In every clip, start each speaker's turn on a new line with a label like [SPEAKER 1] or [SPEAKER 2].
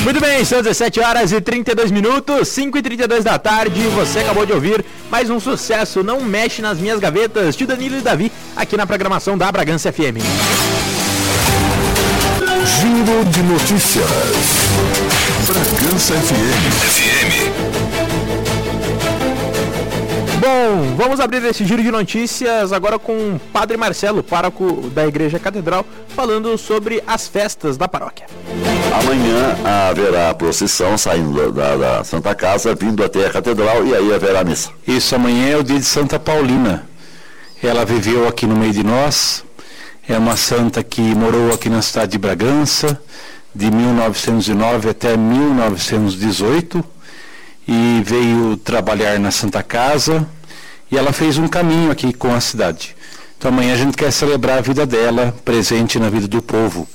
[SPEAKER 1] Muito bem, são 17 horas e 32 minutos, 5h32 da tarde. Você acabou de ouvir mais um sucesso, Não Mexe Nas Minhas Gavetas, de Danilo e Davi, aqui na programação da Bragança FM.
[SPEAKER 2] Giro de notícias. Bragança FM.
[SPEAKER 1] Bom, vamos abrir esse giro de notícias agora com o Padre Marcelo, pároco da Igreja Catedral, falando sobre as festas da paróquia.
[SPEAKER 3] Amanhã haverá procissão saindo da Santa Casa, vindo até a Catedral, e aí haverá missa.
[SPEAKER 4] Isso, amanhã é o dia de Santa Paulina. Ela viveu aqui no meio de nós, é uma santa que morou aqui na cidade de Bragança, de 1909 até 1918, e veio trabalhar na Santa Casa, e ela fez um caminho aqui com a cidade. Então amanhã a gente quer celebrar a vida dela, presente na vida do povo.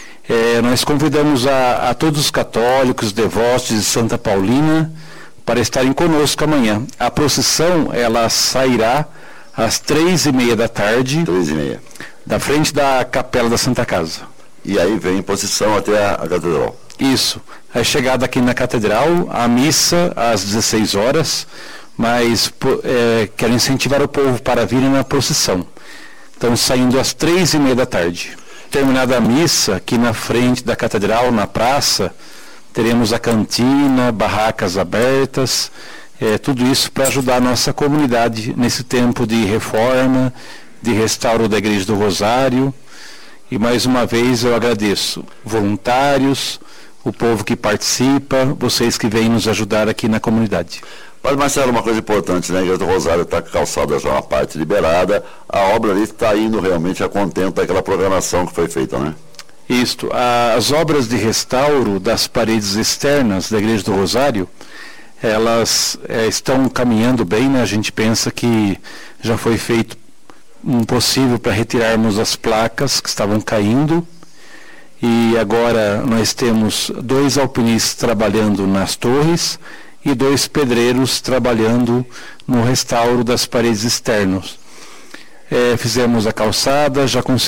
[SPEAKER 4] Nós convidamos a todos os católicos, devotos de Santa Paulina, para estarem conosco amanhã. A procissão, ela sairá às 3h30 da tarde,
[SPEAKER 3] 3h30,
[SPEAKER 4] da frente da Capela da Santa Casa.
[SPEAKER 3] E aí vem procissão até a Catedral.
[SPEAKER 4] Isso. A chegada aqui na Catedral, a missa às 16 horas, mas quero incentivar o povo para virem na procissão. Então, saindo às 3h30 da tarde. Terminada a missa, aqui na frente da Catedral, na praça, teremos a cantina, barracas abertas, tudo isso para ajudar a nossa comunidade nesse tempo de reforma, de restauro da Igreja do Rosário. E mais uma vez eu agradeço voluntários, o povo que participa, vocês que vêm nos ajudar aqui na comunidade.
[SPEAKER 3] Mas, Marcelo, uma coisa importante, né? A Igreja do Rosário está com a calçada já uma parte liberada, a obra ali está indo realmente a contento daquela programação que foi feita, né?
[SPEAKER 4] Isto, as obras de restauro das paredes externas da Igreja do Rosário, elas estão caminhando bem, né? A gente pensa que já foi feito um possível para retirarmos as placas que estavam caindo, e agora nós temos 2 alpinistas trabalhando nas torres e 2 pedreiros trabalhando no restauro das paredes externas. Fizemos a calçada, já conseguimos